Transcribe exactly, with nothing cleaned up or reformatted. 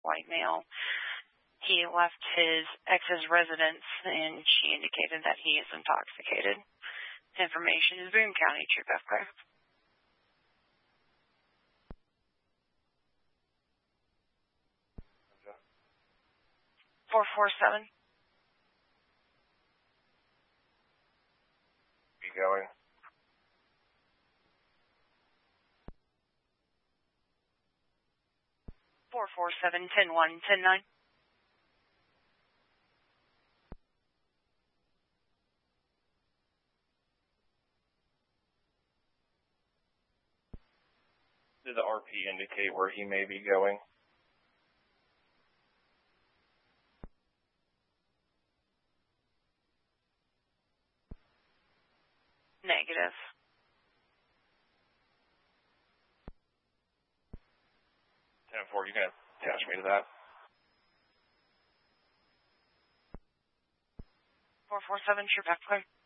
white male. He left his ex's residence, and she indicated that he is intoxicated. Information is Boone County Troop F Clear. four four seven. Be going. four four seven, ten one, ten nine. Did the R P indicate where he may be going? Negative. ten four, you can attach me to that. four four seven, Troop F Clear.